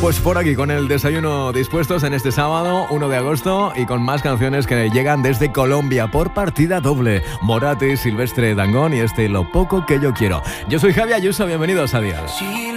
Pues por aquí, con el desayuno dispuestos en este sábado, 1 de agosto, y con más canciones que llegan desde Colombia por partida doble. Morat, Silvestre Dangond y Lo poco que yo quiero. Yo soy Javi Ayuso, bienvenidos a Dial.